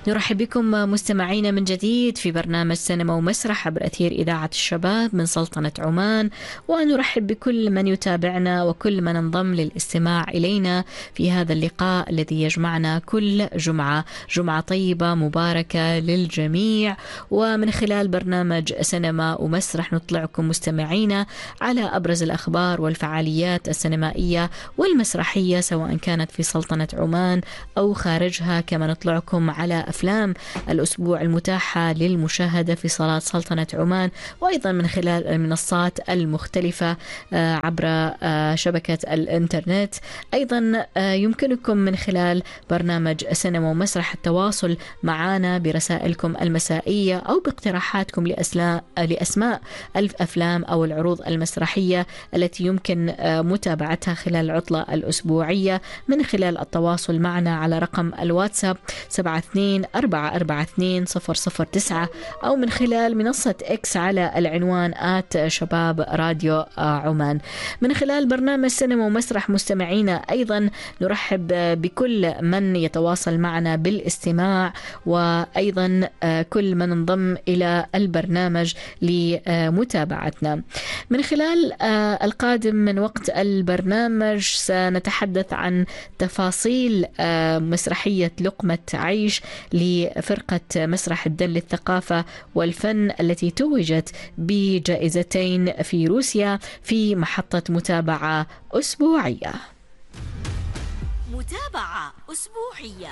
نرحب بكم مستمعينا من جديد في برنامج سينما ومسرح عبر أثير إذاعة الشباب من سلطنة عمان، ونرحب بكل من يتابعنا وكل من انضم للاستماع إلينا في هذا اللقاء الذي يجمعنا كل جمعة طيبة مباركة للجميع. ومن خلال برنامج سينما ومسرح نطلعكم مستمعينا على أبرز الأخبار والفعاليات السينمائية والمسرحية سواء كانت في سلطنة عمان أو خارجها. كما نطلعكم على أفلام الأسبوع المتاحة للمشاهدة في صالات سلطنة عمان، وأيضا من خلال المنصات المختلفة عبر شبكة الإنترنت. أيضا يمكنكم من خلال برنامج سينما ومسرح التواصل معنا برسائلكم المسائية أو باقتراحاتكم لأسماء الأفلام أو العروض المسرحية التي يمكن متابعتها خلال العطلة الأسبوعية من خلال التواصل معنا على رقم الواتساب 72442009 أو من خلال منصة إكس على العنوان @شباب راديو عمان. من خلال برنامج سينما ومسرح مستمعينا أيضا نرحب بكل من يتواصل معنا بالاستماع، وأيضا كل من انضم إلى البرنامج لمتابعتنا. من خلال القادم من وقت البرنامج سنتحدث عن تفاصيل مسرحية لقمة عيش لفرقة مسرح الدن للثقافة والفن التي توجت بجائزتين في روسيا في محطة متابعة أسبوعية. متابعة أسبوعية.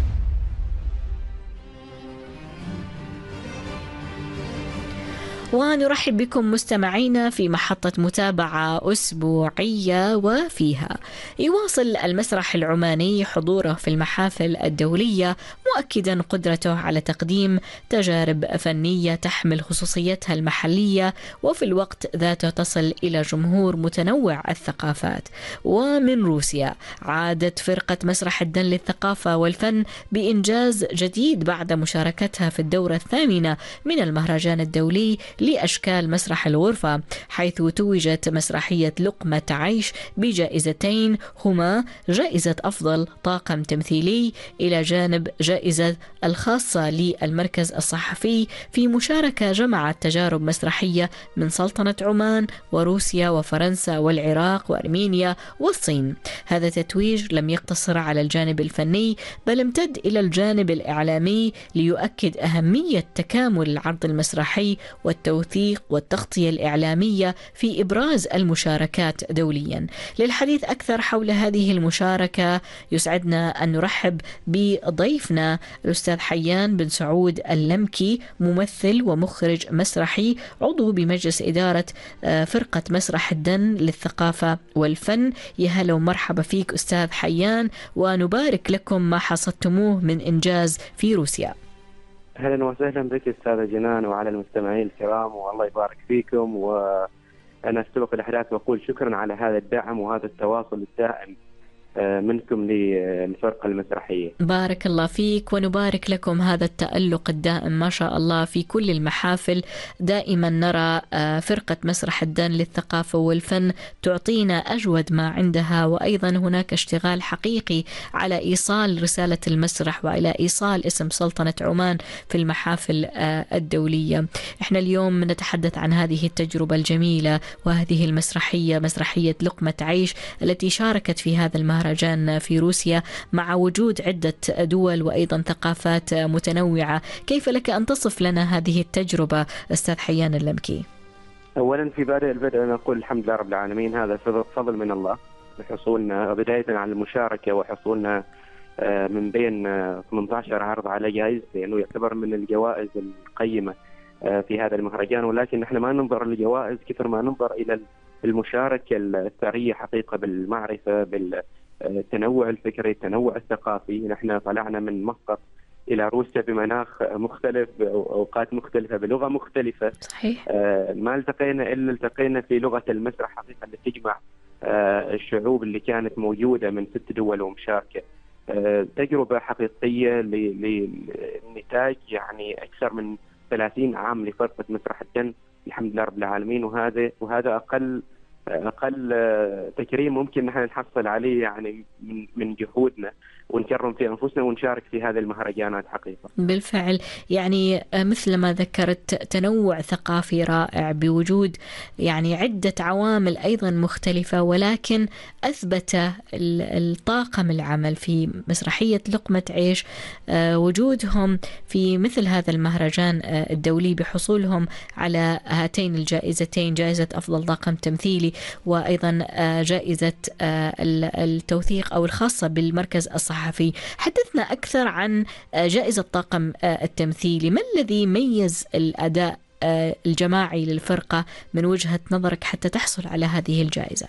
ونرحب بكم مستمعينا في محطة متابعة أسبوعية، وفيها يواصل المسرح العماني حضوره في المحافل الدولية مؤكدا قدرته على تقديم تجارب فنية تحمل خصوصيتها المحلية وفي الوقت ذاته تصل إلى جمهور متنوع الثقافات. ومن روسيا عادت فرقة مسرح الدن للثقافة والفن بإنجاز جديد بعد مشاركتها في الدورة الثامنة من المهرجان الدولي لأشكال مسرح الغرفة، حيث توجت مسرحية لقمة عيش بجائزتين هما جائزة أفضل طاقم تمثيلي إلى جانب جائزة الخاصة للمركز الصحفي، في مشاركة جمعت تجارب مسرحية من سلطنة عمان وروسيا وفرنسا والعراق وأرمينيا والصين. هذا التتويج لم يقتصر على الجانب الفني بل امتد إلى الجانب الإعلامي ليؤكد أهمية تكامل العرض المسرحي والتوثيق والتغطية الإعلامية في إبراز المشاركات دوليا. للحديث أكثر حول هذه المشاركة يسعدنا أن نرحب بضيفنا الأستاذ حيان بن سعود اللمكي، ممثل ومخرج مسرحي، عضو بمجلس إدارة فرقة مسرح الدن للثقافة والفن. يا هلا ومرحبا فيك أستاذ حيان، ونبارك لكم ما حصدتموه من إنجاز في روسيا. أهلا وسهلا بك أستاذة جنان وعلى المستمعين الكرام، والله يبارك فيكم. وأنا أستبق الأحداث وأقول شكرا على هذا الدعم وهذا التواصل الدائم منكم للفرقة المسرحية. بارك الله فيك، ونبارك لكم هذا التألق الدائم ما شاء الله في كل المحافل. دائما نرى فرقة مسرح الدن للثقافة والفن تعطينا أجود ما عندها، وأيضا هناك اشتغال حقيقي على إيصال رسالة المسرح وإلى إيصال اسم سلطنة عمان في المحافل الدولية. احنا اليوم نتحدث عن هذه التجربة الجميلة وهذه المسرحية، مسرحية لقمة عيش التي شاركت في هذا المهرجان في روسيا مع وجود عدة دول وأيضا ثقافات متنوعة. كيف لك أن تصف لنا هذه التجربة أستاذ حيان اللمكي؟ أولا في البدء نقول الحمد لله رب العالمين، هذا فضل من الله بحصولنا بداية على المشاركة وحصولنا من بين 18 عرض على جائزة، لأنه يعتبر من الجوائز القيمة في هذا المهرجان. ولكن نحن ما ننظر للجوائز كثر ما ننظر إلى المشاركة الثرية حقيقة بالمعرفة، بالتنوع الفكري، التنوع الثقافي. نحن طلعنا من مسقط إلى روسيا بمناخ مختلف، أوقات مختلفة، بلغة مختلفة. صحيح. ما التقينا إلا التقينا في لغة المسرح حقيقة اللي تجمع الشعوب اللي كانت موجودة من 6 دول ومشاركة. تجربة حقيقية لنتاج يعني أكثر من 30 عام لفرقة مسرح الدن الحمد لله رب العالمين. وهذا أقل تكريم ممكن نحن نحصل عليه يعني من جهودنا. ونكرم في أنفسنا ونشارك في هذه المهرجانات حقيقة. بالفعل، يعني مثل ما ذكرت تنوع ثقافي رائع بوجود يعني عدة عوامل أيضا مختلفة، ولكن أثبت الطاقم العمل في مسرحية لقمة عيش وجودهم في مثل هذا المهرجان الدولي بحصولهم على هاتين الجائزتين، جائزة أفضل طاقم تمثيلي وأيضا جائزة التوثيق أو الخاصة بالمركز الصحفي. حدثنا أكثر عن جائزة طاقم التمثيلي، ما الذي ميز الأداء الجماعي للفرقة من وجهة نظرك حتى تحصل على هذه الجائزة؟